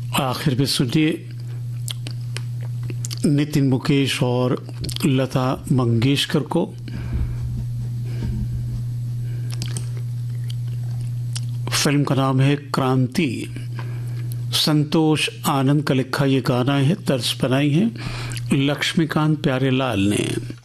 आखिर में सुनिए नितिन मुकेश और लता मंगेशकर को। फिल्म का नाम है क्रांति। संतोष आनंद का लिखा ये गाना है, तर्ज बनाई है लक्ष्मीकांत प्यारेलाल ने।